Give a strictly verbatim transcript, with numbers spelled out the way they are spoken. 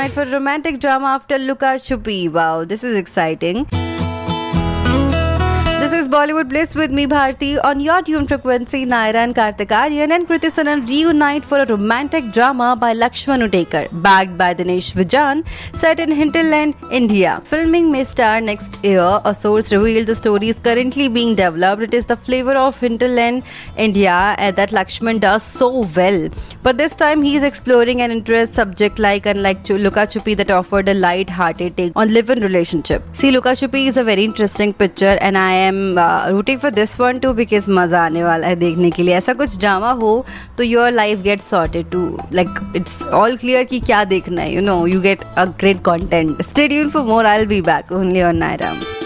For romantic drama after Luka Chupi. Wow, this is exciting. This is Bollywood Bliss with me, Bharti. On your tune frequency, Naira and Kartik Aaryan and Kriti Sanon reunite for a romantic drama by Lakshman Udekar, backed by Dinesh Vijan, set in Hinterland, India. Filming may start next year. A source revealed the story is currently being developed. It is the flavor of Hinterland, India, and that Lakshman does so well. But this time he is exploring an interest subject like unlike Luka Chupi that offered a light-hearted take on live-in relationship. See, Luka Chupi is a very interesting picture and I am uh, rooting for this one too because मजा आने वाला है देखने के लिए. ऐसा कुछ drama हो तो your life gets sorted too. Like it's all clear कि क्या देखना है. You know, you get a great content. Stay tuned for more. I'll be back only on Naira.